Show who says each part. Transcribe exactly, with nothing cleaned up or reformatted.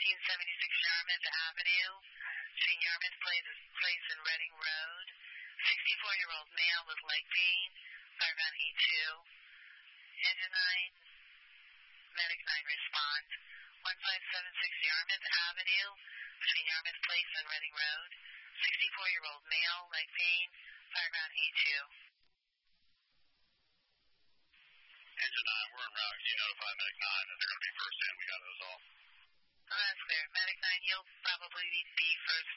Speaker 1: fifteen seventy-six Yarmouth Avenue, between Yarmouth Place, Place and Reading Road. sixty-four-year-old male with leg pain, fireground E two. Engine nine, Medic nine response. one five seven six Yarmouth Avenue, between Yarmouth Place and Reading Road. sixty-four-year-old male, leg pain, fireground E two.
Speaker 2: Engine nine, we're en route. You notify Medic nine that they're going to be first in. We got those all.
Speaker 1: Oh, that's clear. Medic nine, you'll probably be first